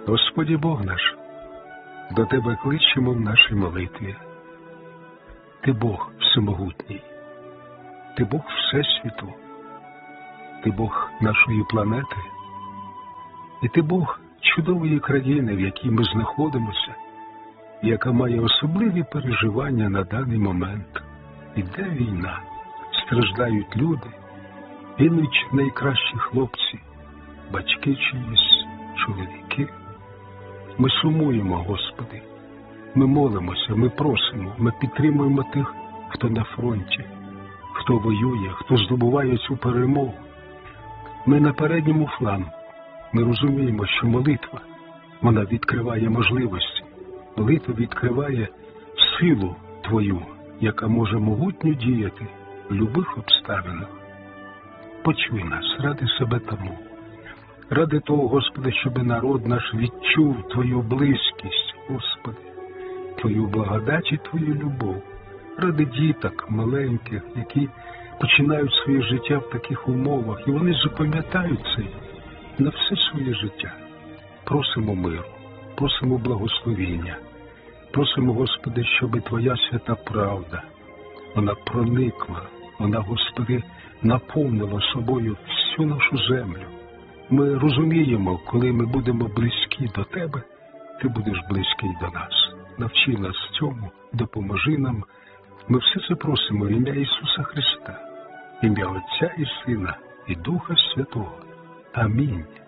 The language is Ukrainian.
Господи Бог наш, до Тебе кличемо в нашій молитві. Ти Бог всемогутній, Ти Бог Всесвіту, Ти Бог нашої планети, і Ти Бог чудової країни, в якій ми знаходимося, яка має особливі переживання на даний момент. Іде війна, страждають люди, гинуть найкращі хлопці, батьки чиїсь, чоловіки. Ми сумуємо, Господи, ми молимося, ми просимо, ми підтримуємо тих, хто на фронті, хто воює, хто здобуває цю перемогу. Ми на передньому флангу. Ми розуміємо, що молитва, вона відкриває можливості. Молитва відкриває силу Твою, яка може могутньо діяти в будь-яких обставинах. Почуй нас ради себе тому. Ради того, Господи, щоб народ наш відчув Твою близькість, Господи, Твою благодать і Твою любов. Ради діток маленьких, які починають своє життя в таких умовах, і вони запам'ятають це на все своє життя. Просимо миру, просимо благословіння, просимо, Господи, щоб Твоя свята правда, вона проникла, вона, Господи, наповнила собою всю нашу землю. Ми розуміємо, коли ми будемо близькі до Тебе, Ти будеш близький до нас. Навчи нас цьому, допоможи нам. Ми все це просимо в ім'я Ісуса Христа, ім'я Отця і Сина, і Духа Святого. Амінь.